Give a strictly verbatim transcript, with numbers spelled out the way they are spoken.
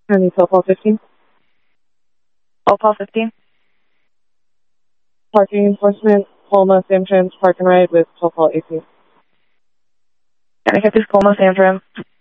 And Opal fifteen. Opal fifteen. Parking enforcement, Colma, Samtrans, park and ride with Opal eighteen. Can I get this Colma Samtrans?